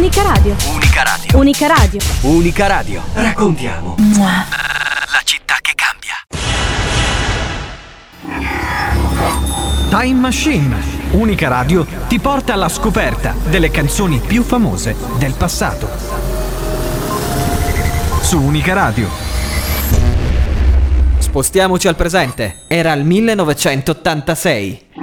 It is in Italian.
Unica Radio. Unica Radio. Unica Radio. Unica Radio. Raccontiamo la città che cambia. Time Machine. Unica Radio ti porta alla scoperta delle canzoni più famose del passato. Su Unica Radio. Spostiamoci al presente. Era il 1986.